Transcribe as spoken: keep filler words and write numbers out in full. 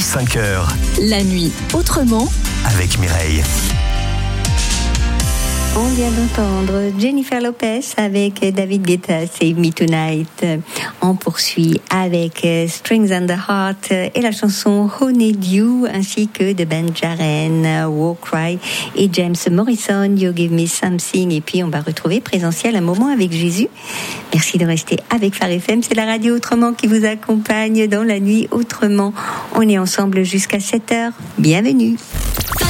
cinq heures. La nuit autrement Avec Mireille. On vient d'entendre Jennifer Lopez avec David Guetta, Save Me Tonight. On poursuit avec Strings and the Heart et la chanson Honeydew, ainsi que de Ben Jaren, War Cry et James Morrison, You Give Me Something. Et puis on va retrouver Présentiel, un moment avec Jésus. Merci de rester avec Phare F M. C'est la radio Autrement qui vous accompagne dans la nuit autrement. On est ensemble jusqu'à sept heures. Bienvenue.